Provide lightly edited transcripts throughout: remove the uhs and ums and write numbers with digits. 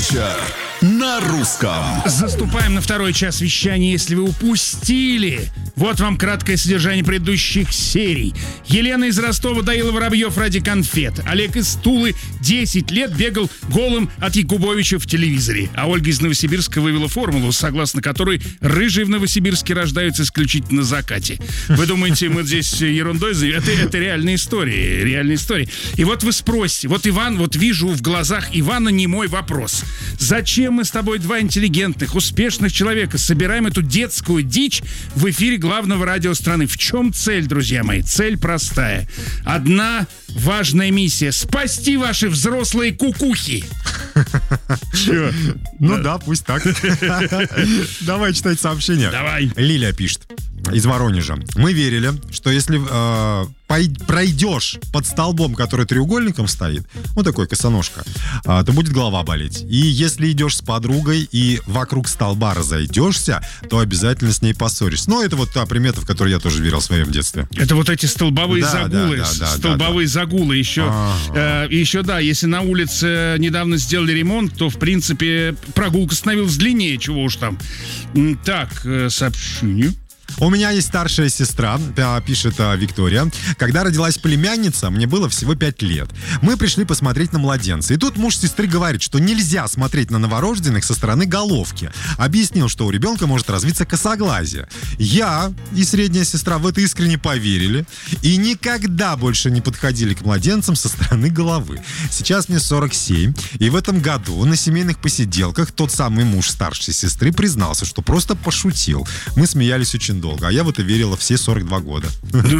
Вечер на русском. Заступаем на второй час вещания. Если вы упустили, вот вам краткое содержание предыдущих серий. Елена из Ростова доила воробьев ради конфет. Олег из Тулы 10 лет бегал голым от Якубовича в телевизоре. А Ольга из Новосибирска вывела формулу, согласно которой рыжие в Новосибирске рождаются исключительно на закате. Вы думаете, мы здесь ерундой? Это реальные истории. Реальные истории. И вот вы спросите, вот Иван, вот вижу в глазах Ивана немой вопрос. Зачем мы с тобой, два интеллигентных, успешных человека, собираем эту детскую дичь в эфире главного радио страны? В чем цель, друзья мои? Цель простая. Одна важная миссия — спасти ваши взрослые кукухи. Чё? Ну да, пусть так. Давай читать сообщение. Давай. Лилия пишет из Воронежа. Мы верили, что если пройдешь под столбом, который треугольником стоит, вот такой косоножка, то будет голова болеть. И если идешь с подругой и вокруг столба разойдешься, то обязательно с ней поссоришься. Ну, это вот та примета, в которую я тоже верил в своем детстве. Это вот эти столбовые загулы. Столбовые загулы. Еще, да, если на улице недавно сделали ремонт, то, в принципе, прогулка становилась длиннее, чего уж там. Так, сообщение. У меня есть старшая сестра, пишет Виктория. Когда родилась племянница, мне было всего 5 лет. Мы пришли посмотреть на младенца. И тут муж сестры говорит, что нельзя смотреть на новорожденных со стороны головки. Объяснил, что у ребенка может развиться косоглазие. Я и средняя сестра в это искренне поверили. И никогда больше не подходили к младенцам со стороны головы. Сейчас мне 47. И в этом году на семейных посиделках тот самый муж старшей сестры признался, что просто пошутил. Мы смеялись очень долго, а я в это верила все 42 года.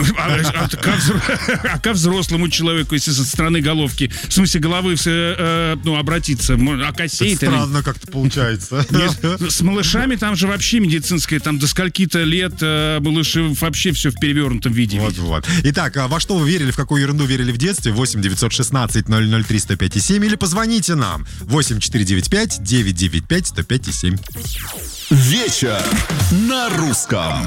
А как взрослому человеку, если со стороны головки, в смысле головы, обратиться, окосеет? Странно как-то получается. С малышами там же вообще медицинское, там до скольки-то лет малыши вообще все в перевернутом виде. Вот. Итак, во что вы верили, в какую ерунду верили в детстве? 8 916 003 105 и 7 или позвоните нам 8 495 995 105 и 7. Вечер на русском.